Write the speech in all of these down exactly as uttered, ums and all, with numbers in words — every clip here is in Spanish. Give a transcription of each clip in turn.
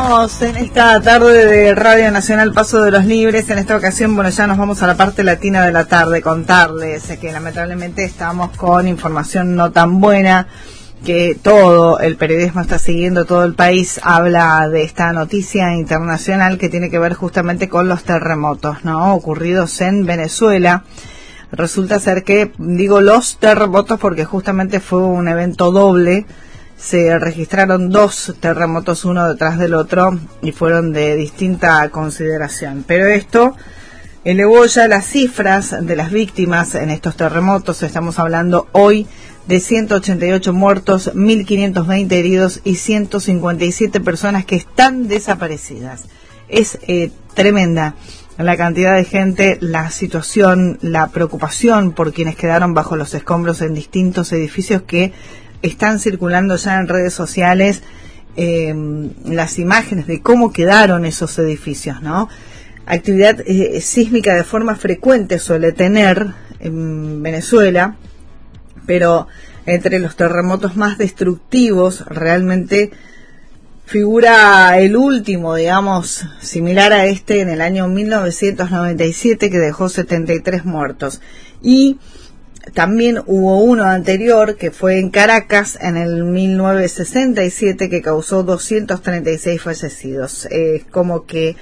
Seguimos en esta tarde de Radio Nacional Paso de los Libres. En esta ocasión, bueno, ya nos vamos a la parte latina de la tarde, contarles que lamentablemente estamos con información no tan buena, que todo el periodismo está siguiendo, todo el país habla de esta noticia internacional que tiene que ver justamente con los terremotos, ¿no?, ocurridos en Venezuela. Resulta ser que, digo los terremotos porque justamente fue un evento doble. Se registraron dos terremotos uno detrás del otro y fueron de distinta consideración. Pero esto elevó ya las cifras de las víctimas en estos terremotos. Estamos hablando hoy de ciento ochenta y ocho muertos, mil quinientos veinte heridos y ciento cincuenta y siete personas que están desaparecidas. Es eh, tremenda la cantidad de gente, la situación, la preocupación por quienes quedaron bajo los escombros en distintos edificios que están circulando ya en redes sociales, eh, las imágenes de cómo quedaron esos edificios, ¿no? Actividad eh, sísmica de forma frecuente suele tener en Venezuela, pero entre los terremotos más destructivos realmente figura el último, digamos, similar a este en el año mil novecientos noventa y siete, que dejó setenta y tres muertos. Y también hubo uno anterior que fue en Caracas en el mil novecientos sesenta y siete que causó doscientos treinta y seis fallecidos. Es eh, como que,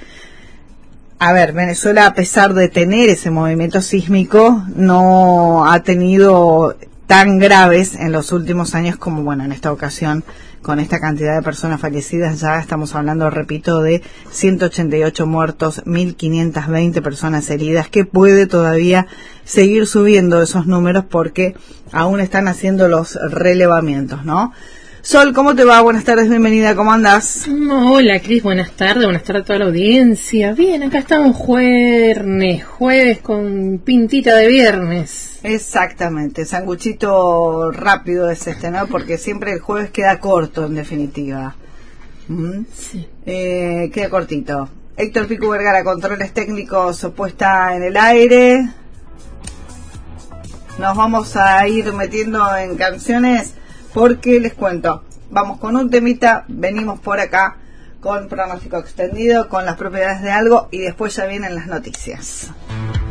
a ver, Venezuela, a pesar de tener ese movimiento sísmico, no ha tenido tan graves en los últimos años como, bueno, en esta ocasión, con esta cantidad de personas fallecidas. Ya estamos hablando, repito, de ciento ochenta y ocho muertos, mil quinientas veinte personas heridas, que puede todavía seguir subiendo esos números porque aún están haciendo los relevamientos, ¿no? Sol, ¿cómo te va? Buenas tardes, bienvenida, ¿cómo andás? Hola, Cris, buenas tardes, buenas tardes a toda la audiencia. Bien, acá estamos jueves, jueves con pintita de viernes. Exactamente, sanguchito rápido es este, ¿no? Porque siempre el jueves queda corto, en definitiva. ¿Mm? Sí. Eh, queda cortito. Héctor Pico Vergara, controles técnicos, puesta en el aire. Nos vamos a ir metiendo en canciones porque les cuento, vamos con un temita, venimos por acá con pronóstico extendido, con las propiedades de algo y después ya vienen las noticias.